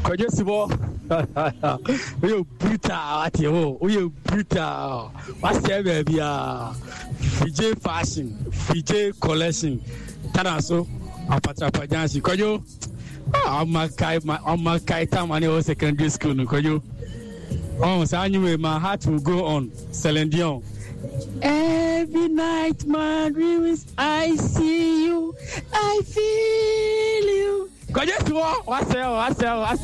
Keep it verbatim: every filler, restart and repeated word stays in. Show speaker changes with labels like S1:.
S1: Kwajo Sibo. We are brutal at you. We are brutal. What's your baby? Fiji fashion, Fiji collection. Tanaso, Apatra Pajansi. Kwajo. I'm my kai, I'm my kai time. I know secondary school. Kwajo. Oh, so anyway, my heart will go on. Celine Dion. Every night, my dreams, I see you, I feel you. Kwajo Sibo. What's your, what's your, what's